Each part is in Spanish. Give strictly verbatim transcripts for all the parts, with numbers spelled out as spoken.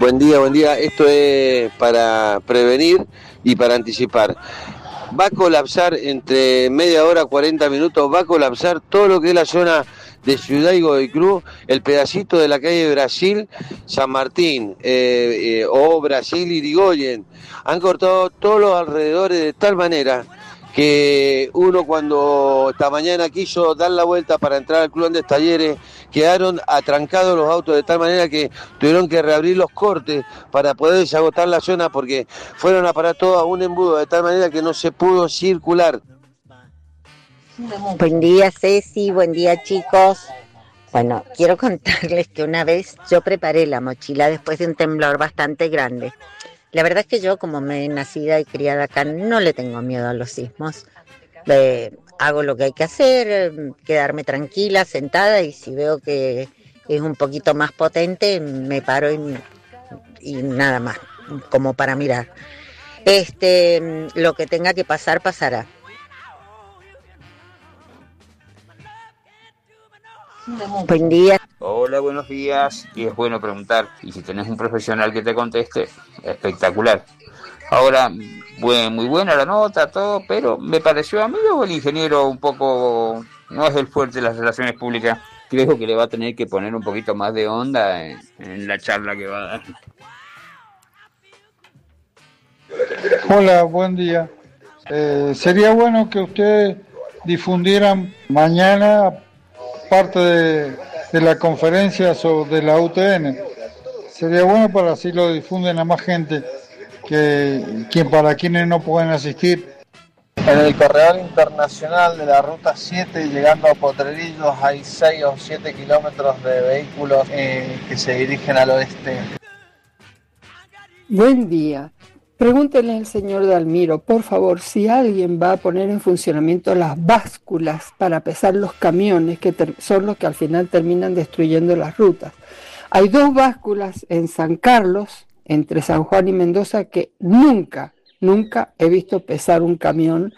Buen día, buen día. Esto es para prevenir y para anticipar. Va a colapsar entre media hora, cuarenta minutos, va a colapsar todo lo que es la zona de Ciudad y Godoy Cruz, el pedacito de la calle Brasil, San Martín, eh, eh, o Brasil y Irigoyen. Han cortado todos los alrededores de tal manera que uno cuando esta mañana quiso dar la vuelta para entrar al Club Andes Talleres, quedaron atrancados los autos de tal manera que tuvieron que reabrir los cortes para poder desagotar la zona porque fueron a parar todo a un embudo de tal manera que no se pudo circular. Buen día, Ceci, buen día, chicos. Bueno, quiero contarles que una vez yo preparé la mochila después de un temblor bastante grande. La verdad es que yo, como me he nacida y criada acá, no le tengo miedo a los sismos. Eh, hago lo que hay que hacer, quedarme tranquila, sentada, y si veo que es un poquito más potente, me paro y, y nada más, como para mirar. Este, lo que tenga que pasar, pasará. Buen día. Hola, buenos días. Y es bueno preguntar. Y si tenés un profesional que te conteste, espectacular. Ahora, bueno, muy buena la nota, todo, pero me pareció a mí o el ingeniero un poco, no es el fuerte de las relaciones públicas. Creo que le va a tener que poner un poquito más de onda en, en la charla que va a dar. Hola, buen día. Eh, sería bueno que ustedes difundieran mañana parte de, de la conferencia sobre de la U T N. Sería bueno para así lo difunden a más gente que, que para quienes no pueden asistir. En el corredor internacional de la ruta siete, llegando a Potrerillos, hay seis o siete kilómetros de vehículos eh, que se dirigen al oeste. Buen día. Pregúntenle al señor Dalmiro, por favor, si alguien va a poner en funcionamiento las básculas para pesar los camiones, que ter- son los que al final terminan destruyendo las rutas. Hay dos básculas en San Carlos, entre San Juan y Mendoza, que nunca, nunca he visto pesar un camión,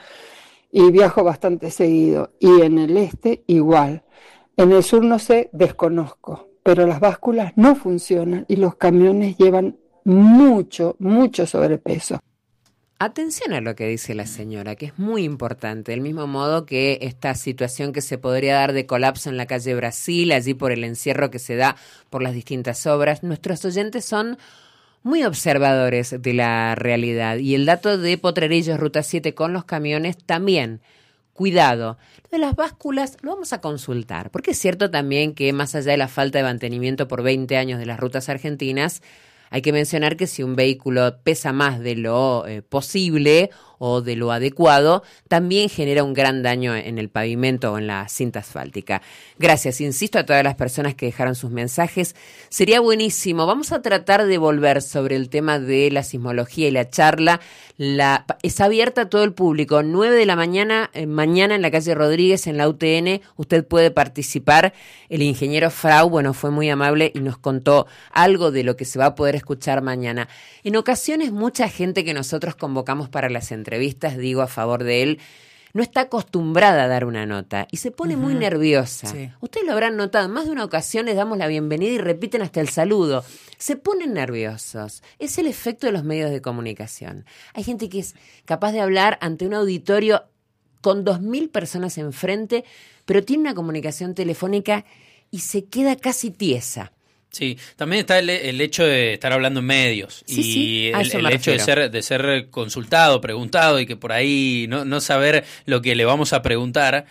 y viajo bastante seguido. Y en el este igual. En el sur no sé, desconozco, pero las básculas no funcionan y los camiones llevan mucho, mucho sobrepeso. Atención a lo que dice la señora, que es muy importante, del mismo modo que esta situación que se podría dar de colapso en la calle Brasil, allí por el encierro que se da por las distintas obras. Nuestros oyentes son muy observadores de la realidad y el dato de Potrerillos, Ruta siete con los camiones también. Cuidado, lo de las básculas lo vamos a consultar, porque es cierto también que más allá de la falta de mantenimiento por veinte años de las rutas argentinas, hay que mencionar que si un vehículo pesa más de lo eh, posible o de lo adecuado, también genera un gran daño en el pavimento o en la cinta asfáltica. Gracias, insisto, a todas las personas que dejaron sus mensajes. Sería buenísimo. Vamos a tratar de volver sobre el tema de la sismología y la charla. La, es abierta a todo el público. nueve de la mañana, eh, mañana en la calle Rodríguez, en la U T N, usted puede participar. El ingeniero Frau, bueno, fue muy amable y nos contó algo de lo que se va a poder escuchar mañana. En ocasiones, mucha gente que nosotros convocamos para las entrevistas, digo a favor de él, no está acostumbrada a dar una nota y se pone uh-huh. muy nerviosa. Sí. Ustedes lo habrán notado, más de una ocasión les damos la bienvenida y repiten hasta el saludo. Se ponen nerviosos. Es el efecto de los medios de comunicación. Hay gente que es capaz de hablar ante un auditorio con dos mil personas enfrente, pero tiene una comunicación telefónica y se queda casi tiesa. Sí, también está el, el hecho de estar hablando en medios sí, y sí. el, el hecho de ser de ser consultado, preguntado y que por ahí no, no saber lo que le vamos a preguntar.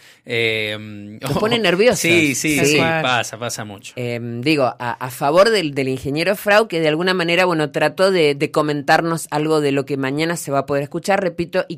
Eh, Se pone nervioso. Sí, sí, sí, sí, pasa, pasa mucho. Eh, digo, a, a favor del, del ingeniero Frau, que de alguna manera, bueno, trató de, de comentarnos algo de lo que mañana se va a poder escuchar, repito, y